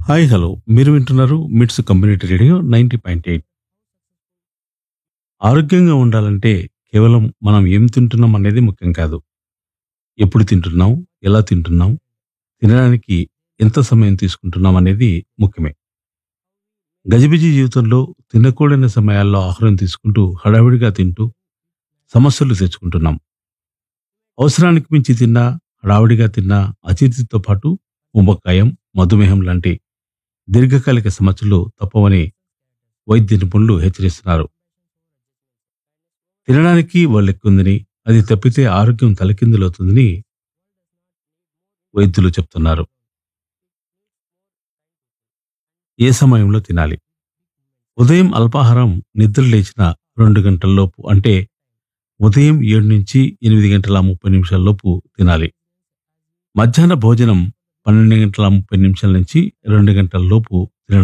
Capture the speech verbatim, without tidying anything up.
Hi hello మీరు వింటున్నారు మిట్స్ community radio ninety point eight. ఆరోగ్యంగా ఉండాలంటే కేవలం మనం ఏం తింటున్నాం అనేది ముఖ్యం కాదు. ఎప్పుడు తింటున్నాం, ఎలా తింటున్నాం, తినడానికి ఎంత సమయం తీసుకుంటున్నాం అనేది ముఖ్యమే. గజిబిజి జీవితంలో తినకూడని సమయాల్లో ఆహారం తీసుకుంటూ హడావిడిగా తింటూ సమస్యలు తెచ్చుకుంటున్నాం. అవసరానికి మించి తిన్నా, హడావిడిగా తిన్నా అజీర్తితో పాటు ఊబకాయం, మధుమేహం లాంటి దీర్ఘకాలిక సమస్యలు తప్పవని వైద్య నిపుణులు హెచ్చరిస్తున్నారు. తినడానికి వాళ్ళెక్కుందని, అది తప్పితే ఆరోగ్యం తలకిందులవుతుందని వైద్యులు చెప్తున్నారు. ఏ సమయంలో తినాలి? ఉదయం అల్పాహారం నిద్ర లేచిన రెండు గంటల్లోపు, అంటే ఉదయం ఏడు నుంచి ఎనిమిది గంటల ముప్పై నిమిషాల లోపు తినాలి. మధ్యాహ్న భోజనం పన్నెండు గంటల ముప్పై నిమిషాల నుంచి రెండు గంటల లోపు తినడం